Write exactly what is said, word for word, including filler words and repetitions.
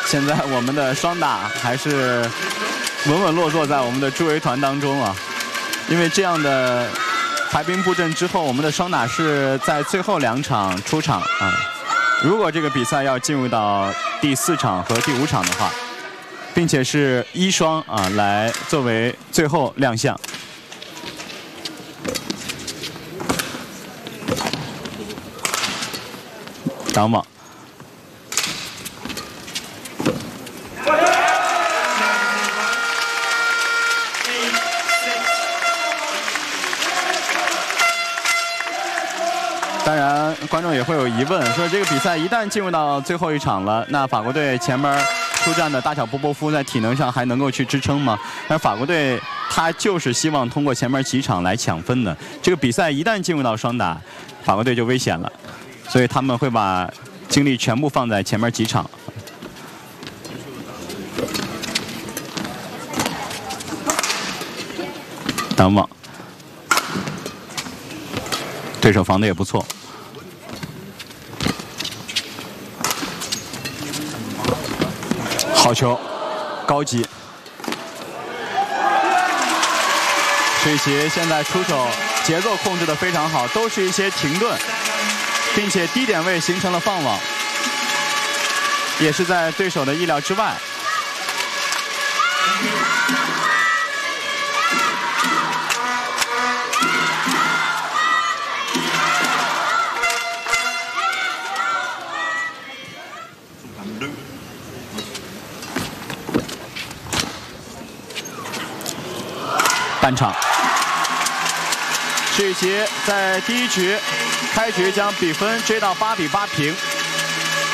现在我们的双打还是稳稳落座在我们的诸位团当中啊，因为这样的排兵布阵之后，我们的双打是在最后两场出场啊。如果这个比赛要进入到第四场和第五场的话，并且是一双啊来作为最后亮相。挡网。 当然，观众也会有疑问，说这个比赛一旦进入到最后一场了，那法国队前面出战的大小波波夫在体能上还能够去支撑吗？但法国队他就是希望通过前面几场来抢分的。这个比赛一旦进入到双打，法国队就危险了，所以他们会把精力全部放在前面几场。挡网，对手防的也不错。 好球，高级。水奇现在出手节奏控制得非常好，都是一些停顿，并且低点位形成了放网，也是在对手的意料之外。半场，水奇在第一局开局将比分追到八比八平。